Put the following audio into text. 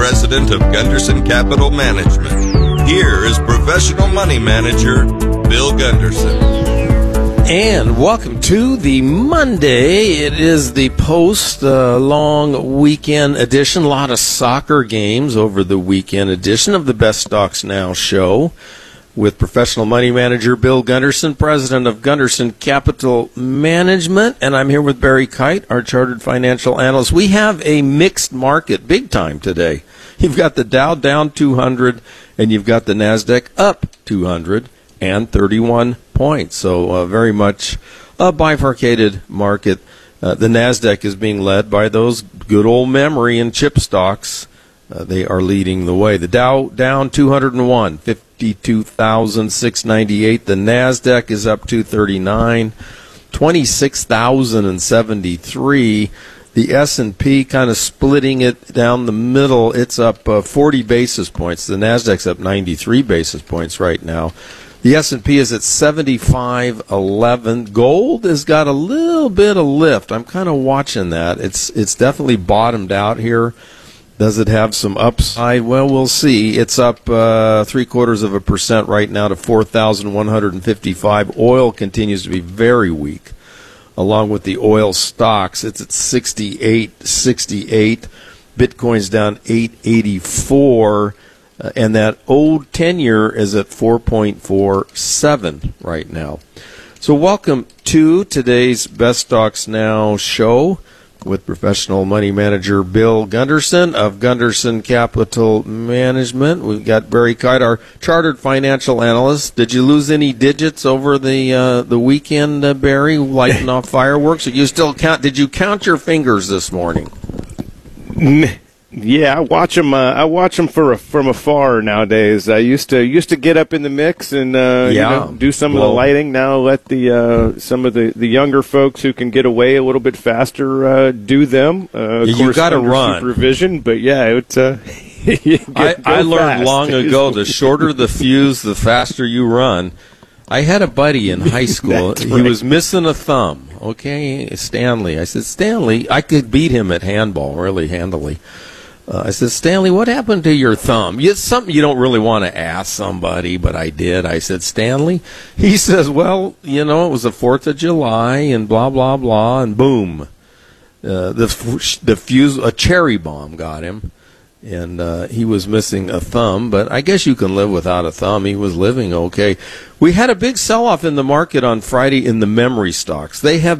President of Gunderson Capital Management. Here is professional money manager, Bill Gunderson. And welcome to the Monday. It is the post-long weekend edition. A lot of soccer games over the weekend edition of the Best Stocks Now show with professional money manager Bill Gunderson, president of Gunderson Capital Management. And I'm here with Barry Kite, our chartered financial analyst. We have a mixed market big time today. You've got the Dow down 200 and you've got the NASDAQ up 231 points. So very much a bifurcated market. The NASDAQ is being led by those good old memory and chip stocks. They are leading the way. The Dow down 201, 52,698. The NASDAQ is up 239, 26,073. The S&P kind of splitting it down the middle. It's up 40 basis points. The NASDAQ's up 93 basis points right now. The S&P is at 75.11. Gold has got a little bit of lift. I'm kind of watching that. It's definitely bottomed out here. Does it have some upside? Well, we'll see. It's up 0.75% right now to 4,155. Oil continues to be very weak. Along with the oil stocks, it's at 68.68. Bitcoin's down 884. And that old 10-year is at 4.47 right now. So welcome to today's Best Stocks Now show with professional money manager Bill Gunderson of Gunderson Capital Management. We've got Barry Kite, our chartered financial analyst. Did you lose any digits over the weekend, Barry, lighting off fireworks? Or you still count? Did you count your fingers this morning? Yeah, I watch them. I watch them from afar nowadays. I used to get up in the mix and do some of the lighting. Now let the some of the younger folks who can get away a little bit faster do them. Of you course, got to run supervision, but yeah, it's. I learned long ago: the shorter the fuse, the faster you run. I had a buddy in high school. Right. He was missing a thumb. Okay, Stanley. I said, Stanley, I could beat him at handball really handily. I said, Stanley, what happened to your thumb? It's something you don't really want to ask somebody, but I did. I said, Stanley? He says, well, it was the 4th of July and blah, blah, blah, and boom. The fuse, a cherry bomb got him, and he was missing a thumb, but I guess you can live without a thumb. He was living okay. We had a big sell-off in the market on Friday in the memory stocks. They have